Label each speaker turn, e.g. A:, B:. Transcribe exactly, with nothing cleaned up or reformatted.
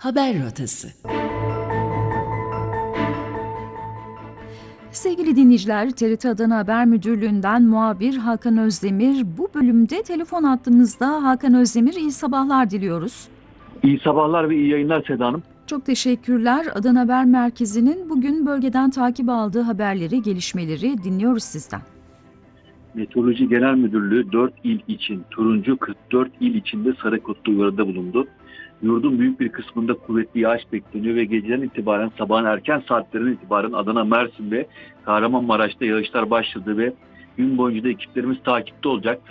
A: Haber Rotası.
B: Sevgili dinleyiciler, T R T Adana Haber Müdürlüğü'nden muhabir Hakan Özdemir. Bu bölümde telefon attığımızda. Hakan Özdemir, iyi sabahlar diliyoruz.
C: İyi sabahlar ve iyi yayınlar Seda Hanım.
B: Çok teşekkürler. Adana Haber Merkezi'nin bugün bölgeden takip aldığı haberleri, gelişmeleri dinliyoruz sizden.
C: Meteoroloji Genel Müdürlüğü dört il için turuncu, kırk dört il içinde sarı kutlu uyarıda bulundu. Yurdun büyük bir kısmında kuvvetli yağış bekleniyor ve geceden itibaren sabahın erken saatlerine itibaren Adana, Mersin ve Kahramanmaraş'ta yağışlar başladı ve gün boyunca da ekiplerimiz takipte olacak.